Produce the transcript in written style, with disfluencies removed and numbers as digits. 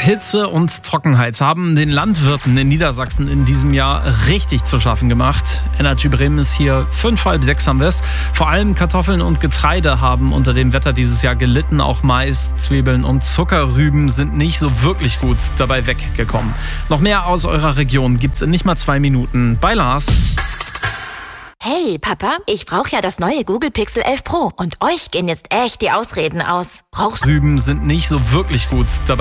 Hitze und Trockenheit haben den Landwirten in Niedersachsen in diesem Jahr richtig zu schaffen gemacht. Energy Bremen ist hier, 5:30 haben wir es. Vor allem Kartoffeln und Getreide haben unter dem Wetter dieses Jahr gelitten. Auch Mais, Zwiebeln und Zuckerrüben sind nicht so wirklich gut dabei weggekommen. Noch mehr aus eurer Region gibt's in nicht mal 2 Minuten bei Lars. Hey Papa, ich brauche ja das neue Google Pixel 11 Pro und euch gehen jetzt echt die Ausreden aus. Rüben sind nicht so wirklich gut dabei